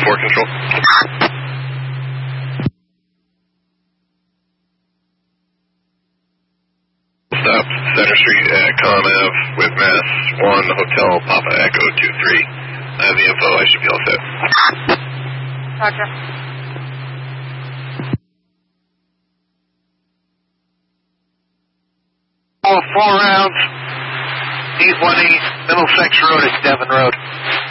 4 control. Stop Center Street at Con Ave with Mass 1 Hotel Papa Echo 23. I have the info. I should be all set. Roger. Oh, 4 rounds. East 1 East, Middlesex Road at Devon Road.